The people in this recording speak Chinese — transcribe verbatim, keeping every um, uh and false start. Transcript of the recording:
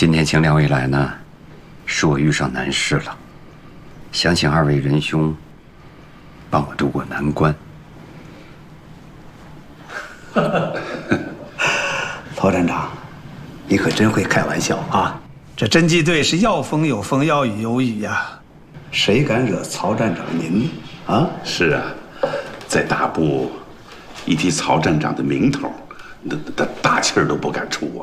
今天请两位来呢，是我遇上难事了，想请二位仁兄帮我渡过难关。 曹站长，你可真会开玩笑啊！这侦缉队是要风有风，要雨有雨呀、啊，谁敢惹曹站长您啊？ 是啊，在大部一提曹站长的名头，那那大气儿都不敢出啊。